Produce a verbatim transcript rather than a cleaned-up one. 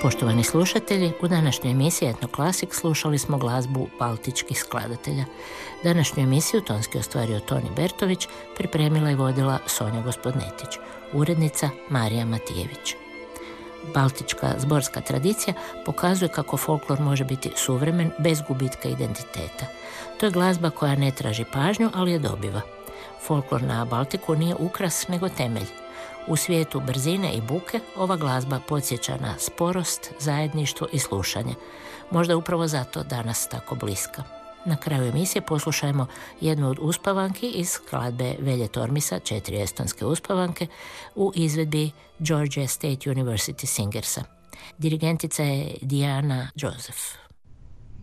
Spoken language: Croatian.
Poštovani slušatelji, u današnjoj emisiji Etno Klasik slušali smo glazbu baltičkih skladatelja. Današnju emisiju tonski ostvario Toni Bertović, pripremila i vodila Sonja Gospodnetić, urednica Marija Matijević. Baltička zborska tradicija pokazuje kako folklor može biti suvremen bez gubitka identiteta. To je glazba koja ne traži pažnju, ali je dobiva. Folklor na Baltiku nije ukras, nego temelj. U svijetu brzine i buke ova glazba podsjeća na sporost, zajedništvo i slušanje. Možda upravo zato danas tako bliska. Na kraju emisije poslušajmo jednu od uspavanki iz skladbe Velje Tormisa, četiri estonske uspavanke, u izvedbi Georgia State University Singersa. Dirigentica je Diana Joseph.